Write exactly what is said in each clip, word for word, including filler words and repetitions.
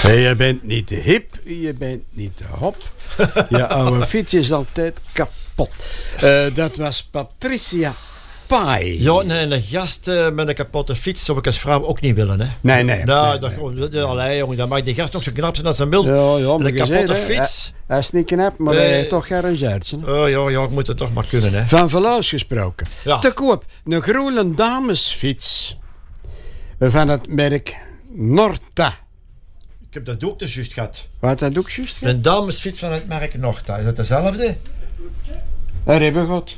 Je bent niet te hip, je bent niet te hop. Je oude fiets is altijd kapot. Uh, dat was Patricia Pai. Ja, nee, een gast uh, met een kapotte fiets zou ik als vrouw ook niet willen, hè? Nee, nee. Nou, nee, dat, nee. dat, allee, jongen, dan mag die gast nog zo knap zijn als hij wil. Ja, ja, een kapotte zei, fiets. Hij, hij is niet knap, maar uh, hij heeft toch gearrangeerd. Oh ja, ja, ik moet het toch maar kunnen, hè? Van Veloos gesproken. Ja. Te koop, een groene damesfiets. Van het merk Norta. Ik heb dat ook dus juist gehad. Wat dat ook juist gehad? Een damesfiets van het merk Norta. Is dat dezelfde? Dat hebben we gehad.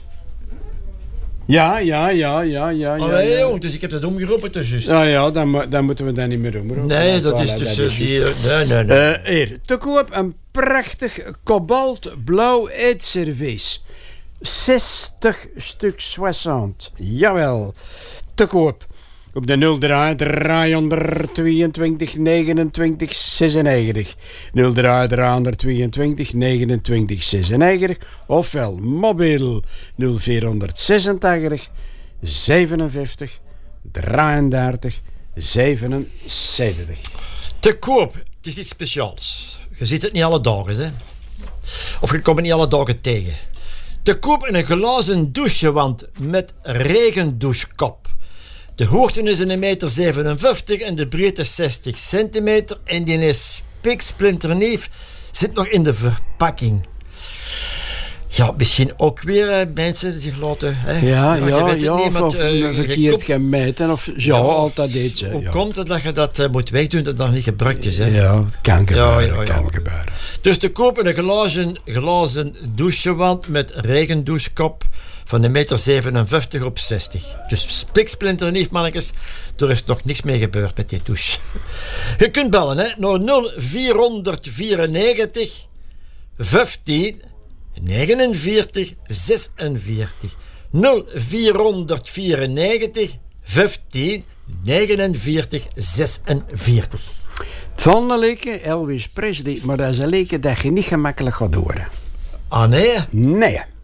Ja, ja, ja, ja, ja. Allee, ja, ja. Jong, dus ik heb dat omgeroepen dus juist. Ja, ja, dan, dan moeten we dat niet meer omroepen. Nee, dat is dus uh, die... Uh, nee, nee, nee. Uh, hier, te koop een prachtig kobaltblauw eetservies. zestig stuk zestig. Jawel. Te koop. Op de nul drie driehonderdtweeëntwintig negenentwintig zesennegentig. nul drie driehonderdtweeëntwintig negenentwintig zesennegentig. Ofwel mobiel nul vierhonderdzesentachtig zevenenvijftig drieëndertig zevenenzeventig. Te koop. Het is iets speciaals. Je ziet het niet alle dagen, hè. Of je komt het niet alle dagen tegen. Te koop in een glazen douchewand met regendouchekop. De hoogte is een meter zevenenvijftig en de breedte zestig centimeter. En die is spiksplinternieuw, zit nog in de verpakking. Ja, misschien ook weer uh, mensen zich laten... Hè? Ja, ja, ja, ja of, niemand, of uh, verkeerd kop... gemeten. Of, ja, ja, altijd iets. Hoe ja. komt het dat je dat uh, moet wegdoen dat dat nog niet gebruikt is? Hè? Ja, het kan gebeuren, ja, ja, kan ja. gebeuren. Dus te kopen een glazen, glazen douchewand met regendouchekop van een meter zevenenvijftig op zestig. Dus spiksplinternieuw, mannetjes. Er is nog niks mee gebeurd met die douche. Je kunt bellen, hè, naar nul vierhonderdvierennegentig vijftien negenenveertig zesenveertig. nul vierhonderdvierennegentig vijftien negenenveertig zesenveertig. Het volgende leken, Elvis Presley, maar dat is een leken dat je niet gemakkelijk gaat horen. Ah, nee? Nee.